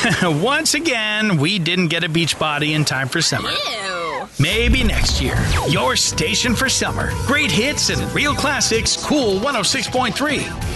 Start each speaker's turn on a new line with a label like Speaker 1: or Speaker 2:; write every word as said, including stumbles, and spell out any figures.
Speaker 1: Once again, we didn't get a beach body in time for summer.
Speaker 2: Ew.
Speaker 1: Maybe next year. Your station for summer. Great hits and real classics, Cool one oh six point three.